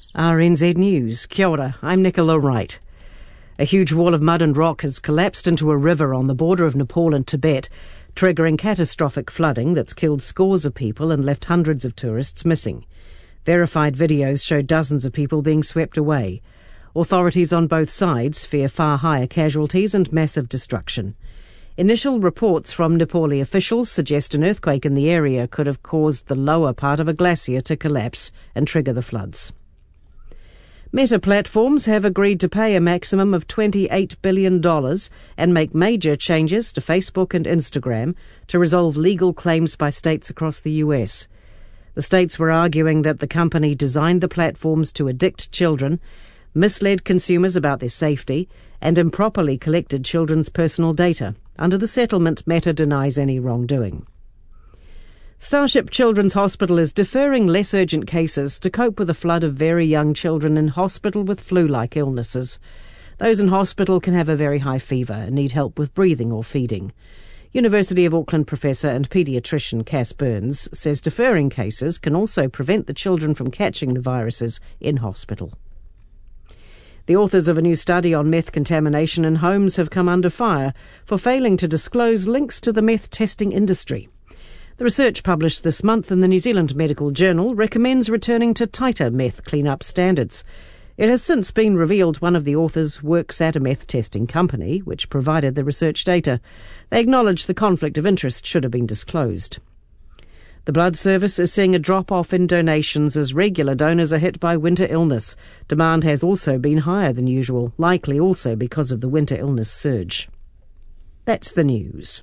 RNZ News. Kia ora, I'm Nicola Wright. A huge wall of mud and rock has collapsed into a river on the border of Nepal and Tibet, triggering catastrophic flooding that's killed scores of people and left hundreds of tourists missing. Verified videos show dozens of people being swept away. Authorities on both sides fear far higher casualties and massive destruction. Initial reports from Nepali officials suggest an earthquake in the area could have caused the lower part of a glacier to collapse and trigger the floods. Meta Platforms have agreed to pay a maximum of $28 billion and make major changes to Facebook and Instagram to resolve legal claims by states across the US. The states were arguing that the company designed the platforms to addict children, misled consumers about their safety, and improperly collected children's personal data. Under the settlement, Meta denies any wrongdoing. Starship Children's Hospital is deferring less urgent cases to cope with a flood of very young children in hospital with flu-like illnesses. Those in hospital can have a very high fever and need help with breathing or feeding. University of Auckland professor and paediatrician Cass Burns says deferring cases can also prevent the children from catching the viruses in hospital. The authors of a new study on meth contamination in homes have come under fire for failing to disclose links to the meth testing industry. The research published this month in the New Zealand Medical Journal recommends returning to tighter meth clean-up standards. It has since been revealed one of the authors works at a meth testing company, which provided the research data. They acknowledge the conflict of interest should have been disclosed. The Blood Service is seeing a drop-off in donations as regular donors are hit by winter illness. Demand has also been higher than usual, likely also because of the winter illness surge. That's the news.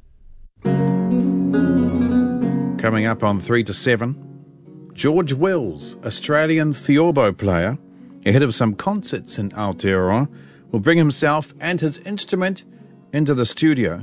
Coming up on 3 to 7, George Wills, Australian theorbo player, ahead of some concerts in Aotearoa, will bring himself and his instrument into the studio.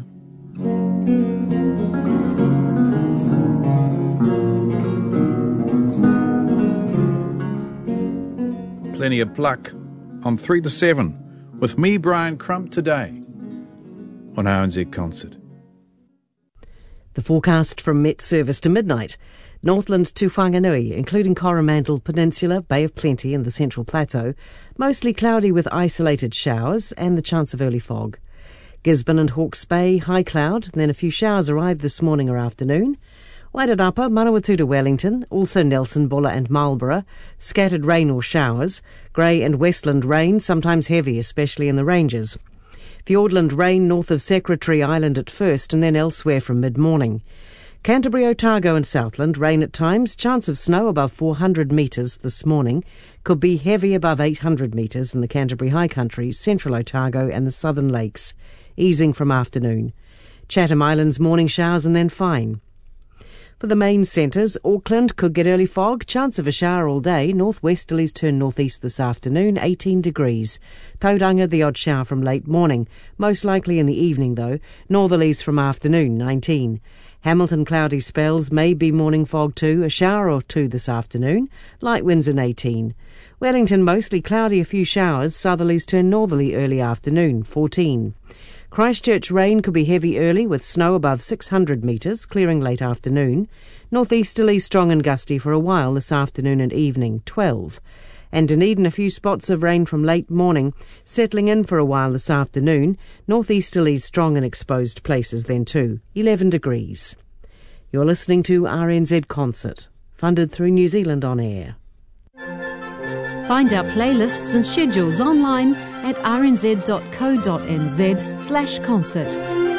Plenty of pluck on 3 to 7 with me, Brian Crump, today on RNZ Concert. The forecast from Met Service to midnight. Northland to Whanganui, including Coromandel Peninsula, Bay of Plenty and the Central Plateau, mostly cloudy with isolated showers and the chance of early fog. Gisborne and Hawke's Bay, high cloud, then a few showers arrived this morning or afternoon. Wairarapa, Manawatu to Wellington, also Nelson, Bulla and Marlborough, scattered rain or showers, grey and westland rain, sometimes heavy, especially in the ranges. Fiordland rain north of Secretary Island at first and then elsewhere from mid-morning. Canterbury, Otago and Southland, rain at times, chance of snow above 400 metres this morning, could be heavy above 800 metres in the Canterbury High Country, Central Otago and the Southern Lakes, easing from afternoon. Chatham Islands, morning showers and then fine. For the main centres, Auckland could get early fog, chance of a shower all day, northwesterlies turn northeast this afternoon, 18 degrees. Tauranga, the odd shower from late morning, most likely in the evening though, northerlies from afternoon, 19. Hamilton, cloudy spells, maybe morning fog too, a shower or two this afternoon, light winds in 18. Wellington, mostly cloudy, a few showers, southerlies turn northerly early afternoon, 14. Christchurch rain could be heavy early with snow above 600 metres, clearing late afternoon. Northeasterly strong and gusty for a while this afternoon and evening, 12. And Dunedin, a few spots of rain from late morning, settling in for a while this afternoon. Northeasterly strong in exposed places then too, 11 degrees. You're listening to RNZ Concert, funded through New Zealand On Air. Find our playlists and schedules online at rnz.co.nz/concert.